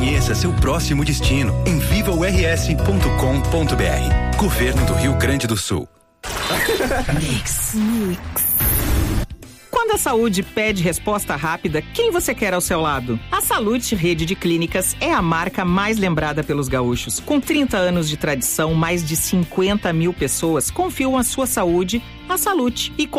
Conheça seu próximo destino em vivaors.com.br. Governo do Rio Grande do Sul. Mix. Quando a saúde pede resposta rápida, quem você quer ao seu lado? A Salute Rede de Clínicas é a marca mais lembrada pelos gaúchos. Com 30 anos de tradição, mais de 50 mil pessoas confiam a sua saúde à Salute e